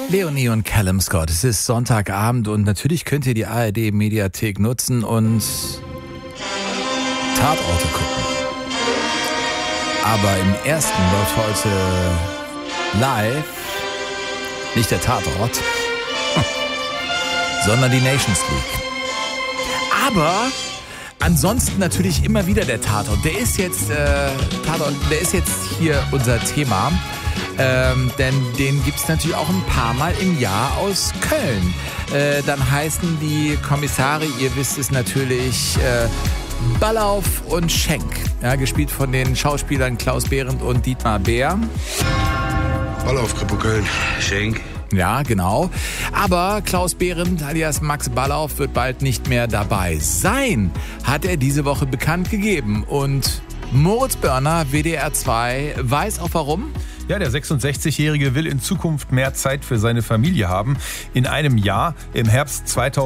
Leonie und Callum Scott. Es ist Sonntagabend und natürlich könnt ihr die ARD-Mediathek nutzen und Tatorte gucken. Aber im ersten läuft heute live nicht der Tatort, sondern die Nations League. Aber ansonsten natürlich immer wieder der Tatort. Der ist jetzt hier unser Thema. Denn den gibt es natürlich auch ein paar Mal im Jahr aus Köln. Dann heißen die Kommissare, ihr wisst es natürlich, Ballauf und Schenk. Ja, gespielt von den Schauspielern Klaus Behrendt und Dietmar Bär. Ballauf, Kripo Köln. Schenk. Ja, genau. Aber Klaus Behrendt alias Max Ballauf wird bald nicht mehr dabei sein, hat er diese Woche bekannt gegeben. Und Moritz Börner, WDR 2, weiß auch warum. Ja, der 66-Jährige will in Zukunft mehr Zeit für seine Familie haben. In einem Jahr, im Herbst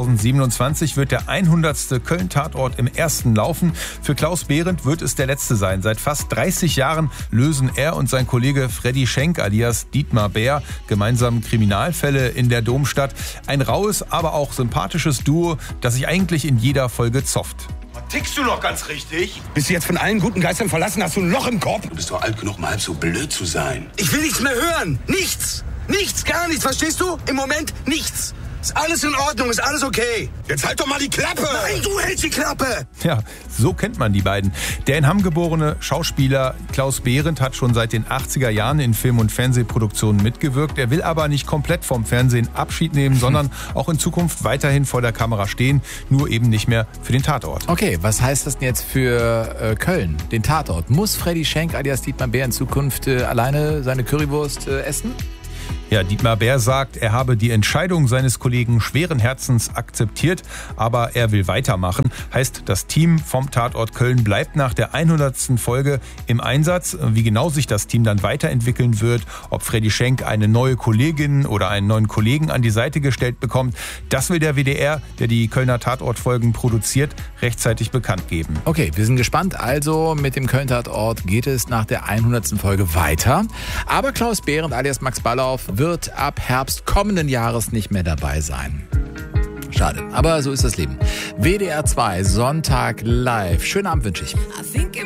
2027, wird der 100. Köln-Tatort im ersten laufen. Für Klaus Behrendt wird es der letzte sein. Seit fast 30 Jahren lösen er und sein Kollege Freddy Schenk alias Dietmar Bär gemeinsam Kriminalfälle in der Domstadt. Ein raues, aber auch sympathisches Duo, das sich eigentlich in jeder Folge zofft. Tickst du noch ganz richtig? Bist du jetzt von allen guten Geistern verlassen? Hast du ein Loch im Kopf? Du bist doch alt genug, um halb so blöd zu sein. Ich will nichts mehr hören. Nichts. Nichts, gar nichts. Verstehst du? Im Moment nichts. Ist alles in Ordnung, ist alles okay. Jetzt halt doch mal die Klappe! Nein, du hältst die Klappe! Ja, so kennt man die beiden. Der in Hamm geborene Schauspieler Klaus Behrendt hat schon seit den 80er Jahren in Film- und Fernsehproduktionen mitgewirkt. Er will aber nicht komplett vom Fernsehen Abschied nehmen, sondern auch in Zukunft weiterhin vor der Kamera stehen, nur eben nicht mehr für den Tatort. Okay, was heißt das denn jetzt für Köln, den Tatort? Muss Freddy Schenk alias Dietmar Bär in Zukunft alleine seine Currywurst essen? Ja, Dietmar Bär sagt, er habe die Entscheidung seines Kollegen schweren Herzens akzeptiert, aber er will weitermachen. Heißt, das Team vom Tatort Köln bleibt nach der 100. Folge im Einsatz. Wie genau sich das Team dann weiterentwickeln wird, ob Freddy Schenk eine neue Kollegin oder einen neuen Kollegen an die Seite gestellt bekommt, das will der WDR, der die Kölner Tatortfolgen produziert, rechtzeitig bekannt geben. Okay, wir sind gespannt. Also mit dem Köln-Tatort geht es nach der 100. Folge weiter. Aber Klaus Behrendt alias Max Ballauf wird ab Herbst kommenden Jahres nicht mehr dabei sein. Schade, aber so ist das Leben. WDR 2, Sonntag live. Schönen Abend wünsche ich.